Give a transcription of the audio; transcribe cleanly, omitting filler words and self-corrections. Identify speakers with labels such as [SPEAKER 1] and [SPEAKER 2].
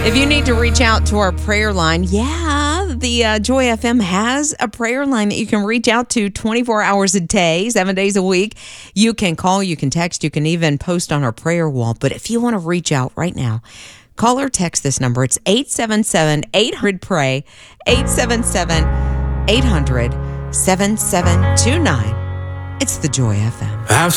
[SPEAKER 1] If you need to reach out to our prayer line, the Joy FM has a prayer line that you can reach out to 24 hours a day, 7 days a week. You can call, you can text, you can even post on our prayer wall. But if you want to reach out right now, call or text this number. It's 877-800-PRAY, 877-800-7729. It's the Joy FM.